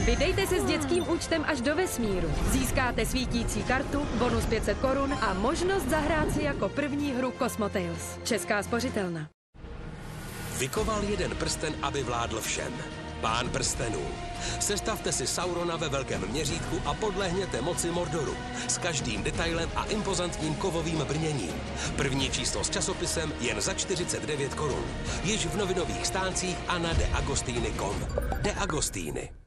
Vydejte se s dětským účtem až do vesmíru. Získáte svítící kartu, bonus 500 korun a možnost zahrát si jako první hru Cosmotales. Česká spořitelna. Vykoval jeden prsten, aby vládl všem. Pán prstenů. Sestavte si Saurona ve velkém měřítku a podlehněte moci Mordoru. S každým detailem a impozantním kovovým brněním. První číslo s časopisem jen za 49 korun. Již v novinových stáncích a na deagostiny.com. De Agostiny.